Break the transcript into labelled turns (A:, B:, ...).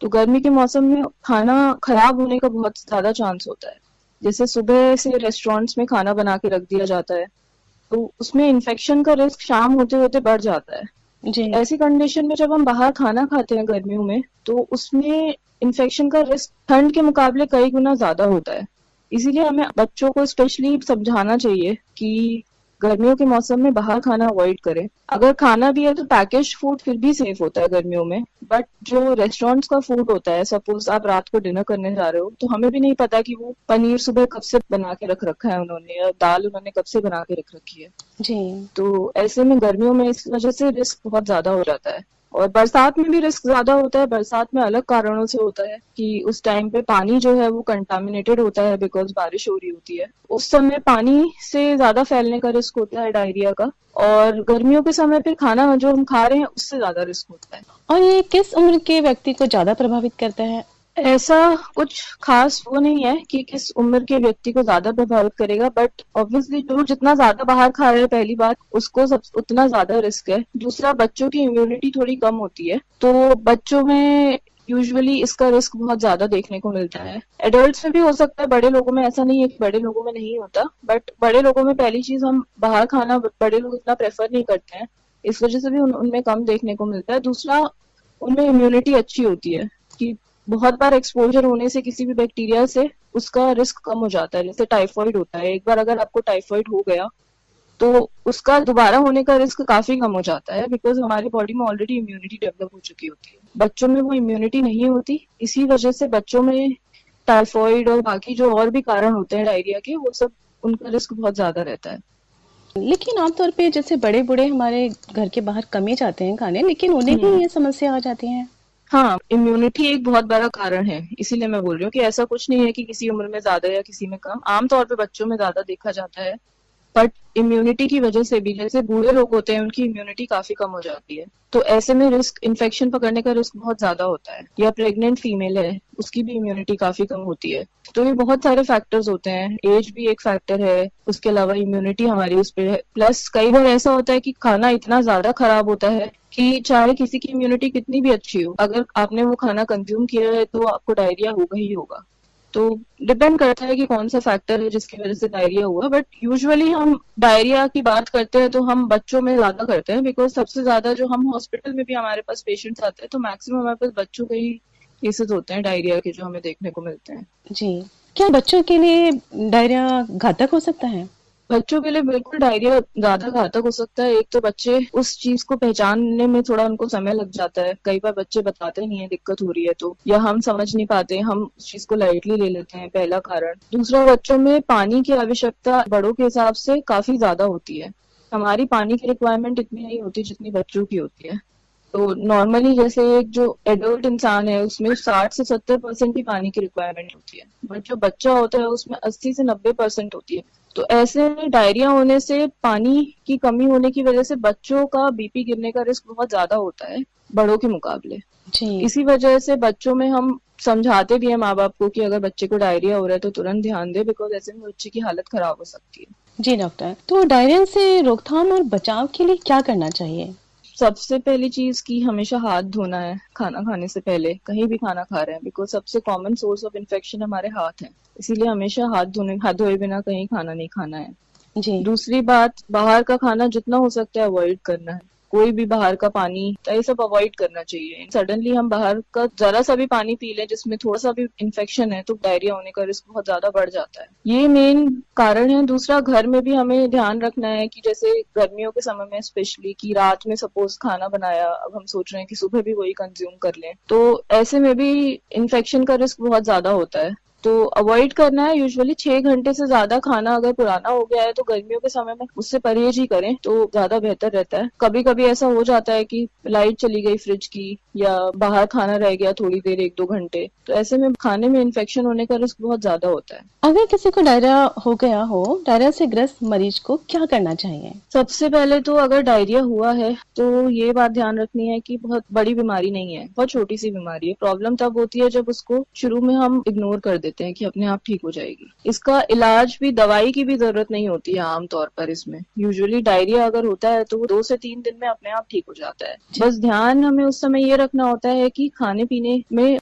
A: तो गर्मी के मौसम में खाना खराब होने का बहुत ज्यादा चांस होता है। जैसे सुबह से रेस्टोरेंट्स में खाना बना के रख दिया जाता है, तो उसमें इन्फेक्शन का रिस्क शाम होते होते बढ़ जाता है।
B: जी।
A: ऐसी कंडीशन में जब हम बाहर खाना खाते हैं गर्मियों में, तो उसमें इन्फेक्शन का रिस्क ठंड के मुकाबले कई गुना ज्यादा होता है। इसीलिए हमें बच्चों को स्पेशली समझाना चाहिए कि गर्मियों के मौसम में बाहर खाना अवॉइड करें। अगर खाना भी है तो पैकेज फूड फिर भी सेफ होता है गर्मियों में, बट जो रेस्टोरेंट्स का फूड होता है, सपोज आप रात को डिनर करने जा रहे हो, तो हमें भी नहीं पता कि वो पनीर सुबह कब से बना के रख रखा है उन्होंने, या दाल उन्होंने कब से बना के रख रखी है।
B: जी।
A: तो ऐसे में गर्मियों में इस वजह से रिस्क बहुत ज्यादा हो जाता है। और बरसात में भी रिस्क ज्यादा होता है। बरसात में अलग कारणों से होता है कि उस टाइम पे पानी जो है वो कंटामिनेटेड होता है, बिकॉज बारिश हो रही होती है। उस समय पानी से ज्यादा फैलने का रिस्क होता है डायरिया का। और गर्मियों के समय पे खाना जो हम खा रहे हैं उससे ज्यादा रिस्क होता है।
B: और ये किस उम्र के व्यक्ति को ज़्यादा प्रभावित करता है?
A: ऐसा कुछ खास वो नहीं है कि किस उम्र के व्यक्ति को ज्यादा प्रभावित करेगा, बट ऑब्वियसली जो जितना ज्यादा बाहर खा रहे हैं, पहली बात उसको सब उतना ज्यादा रिस्क है। दूसरा, बच्चों की इम्यूनिटी थोड़ी कम होती है, तो बच्चों में यूजुअली इसका रिस्क बहुत ज्यादा देखने को मिलता है। एडल्ट्स में भी हो सकता है, बड़े लोगों में ऐसा नहीं है कि बड़े लोगों में नहीं होता, बट बड़े लोगों में पहली चीज, हम बाहर खाना बड़े लोग इतना प्रेफर नहीं करते हैं, इस वजह से भी उनमें कम देखने को मिलता है। दूसरा, उनमें इम्यूनिटी अच्छी होती है कि बहुत बार एक्सपोजर होने से किसी भी बैक्टीरिया से उसका रिस्क कम हो जाता है। जैसे टाइफाइड होता है, एक बार अगर आपको टाइफाइड हो गया तो उसका दोबारा होने का रिस्क काफी कम हो जाता है, बिकॉज हमारी बॉडी में ऑलरेडी इम्यूनिटी डेवलप हो चुकी होती है। बच्चों में वो इम्यूनिटी नहीं होती, इसी वजह से बच्चों में टाइफाइड और बाकी जो और भी कारण होते हैं डायरिया के, वो सब उनका रिस्क बहुत ज्यादा रहता है।
B: लेकिन आमतौर पे जैसे बड़े-बूढ़े हमारे घर के बाहर कम ही जाते हैं खाने, लेकिन उन्हें भी
A: हम्म।
B: ये समस्या आ जाती है।
A: हाँ, इम्यूनिटी एक बहुत बड़ा कारण है, इसीलिए मैं बोल रही हूँ कि ऐसा कुछ नहीं है कि किसी उम्र में ज्यादा या किसी में कम। आमतौर पे बच्चों में ज्यादा देखा जाता है, बट इम्यूनिटी की वजह से भी, जैसे बूढ़े लोग होते हैं उनकी इम्यूनिटी काफी कम हो जाती है, तो ऐसे में रिस्क इन्फेक्शन पकड़ने का रिस्क बहुत ज्यादा होता है। या प्रेग्नेंट फीमेल है, उसकी भी इम्यूनिटी काफी कम होती है। तो ये बहुत सारे फैक्टर्स होते हैं, एज भी एक फैक्टर है, उसके अलावा इम्यूनिटी हमारी उस पर है, प्लस कई बार ऐसा होता है कि खाना इतना ज्यादा खराब होता है कि चाहे किसी की इम्यूनिटी कितनी भी अच्छी हो, अगर आपने वो खाना कंज्यूम किया है तो आपको डायरिया होगा ही होगा। तो डिपेंड करता है कि कौन सा फैक्टर है जिसकी वजह से डायरिया हुआ, बट यूजुअली हम डायरिया की बात करते हैं तो हम बच्चों में ज्यादा करते हैं, बिकॉज सबसे ज्यादा जो हम हॉस्पिटल में भी हमारे पास पेशेंट्स आते हैं तो मैक्सिमम हमारे पास बच्चों के ही केसेस होते हैं डायरिया के जो हमें देखने को मिलते हैं।
B: जी। क्या बच्चों के लिए डायरिया घातक हो सकता है?
A: बच्चों के लिए बिल्कुल डायरिया ज्यादा घातक हो सकता है। एक तो बच्चे उस चीज को पहचानने में थोड़ा उनको समय लग जाता है, कई बार बच्चे बताते नहीं है दिक्कत हो रही है तो, या हम समझ नहीं पाते, हम उस चीज को लाइटली ले लेते हैं, पहला कारण। दूसरा, बच्चों में पानी की आवश्यकता बड़ों के हिसाब से काफी ज्यादा होती है। हमारी पानी की रिक्वायरमेंट इतनी नहीं होती जितनी बच्चों की होती है। तो नॉर्मली जैसे एक जो एडल्ट इंसान है उसमें 60 से 70% ही पानी की रिक्वायरमेंट होती है, बट जो बच्चा होता है उसमें 80 से 90% होती है। तो ऐसे में डायरिया होने से, पानी की कमी होने की वजह से बच्चों का बीपी गिरने का रिस्क बहुत ज्यादा होता है बड़ों के मुकाबले।
B: जी।
A: तो इसी वजह से बच्चों में हम समझाते भी हैं माँ बाप को कि अगर बच्चे को डायरिया हो रहा है तो तुरंत ध्यान दे, बिकॉज ऐसे में बच्चे की हालत खराब हो सकती है।
B: जी डॉक्टर, तो डायरिया से रोकथाम और बचाव के लिए क्या करना चाहिए?
A: सबसे पहली चीज की हमेशा हाथ धोना है खाना खाने से पहले, कहीं भी खाना खा रहे हैं, बिकॉज सबसे कॉमन सोर्स ऑफ इन्फेक्शन हमारे हाथ है। इसीलिए हमेशा हाथ धोए बिना कहीं खाना नहीं खाना है।
B: जी।
A: दूसरी बात, बाहर का खाना जितना हो सकता है अवॉइड करना है। कोई भी बाहर का पानी, तो ये सब अवॉइड करना चाहिए। सडनली हम बाहर का जरा सा भी पानी पी लें जिसमें थोड़ा सा भी इन्फेक्शन है तो डायरिया होने का रिस्क बहुत ज्यादा बढ़ जाता है। ये मेन कारण है। दूसरा, घर में भी हमें ध्यान रखना है कि जैसे गर्मियों के समय में स्पेशली, कि रात में सपोज खाना बनाया, अब हम सोच रहे हैं कि सुबह भी वही कंज्यूम कर लें, तो ऐसे में भी इन्फेक्शन का रिस्क बहुत ज्यादा होता है। तो अवॉइड करना है। यूजुअली 6 घंटे से ज्यादा खाना अगर पुराना हो गया है तो गर्मियों के समय में उससे परहेज ही करें तो ज्यादा बेहतर रहता है। कभी कभी ऐसा हो जाता है कि लाइट चली गई फ्रिज की, या बाहर खाना रह गया थोड़ी देर, 1-2 घंटे, तो ऐसे में खाने में इन्फेक्शन होने का रिस्क बहुत ज्यादा होता है।
B: अगर किसी को डायरिया हो गया हो, डायरिया से ग्रस्त मरीज को क्या करना चाहिए?
A: सबसे पहले तो अगर डायरिया हुआ है तो ये बात ध्यान रखनी है कि बहुत बड़ी बीमारी नहीं है, बहुत छोटी सी बीमारी है। प्रॉब्लम तब होती है जब उसको शुरू में हम इग्नोर कर देते हैं कि अपने आप ठीक हो जाएगी। इसका इलाज भी, दवाई की भी जरूरत नहीं होती है आमतौर पर इसमें। यूजुअली डायरिया अगर होता है तो 2 से 3 दिन में अपने आप ठीक हो जाता है।
B: जी।
A: बस ध्यान हमें उस समय ये रखना होता है कि खाने पीने में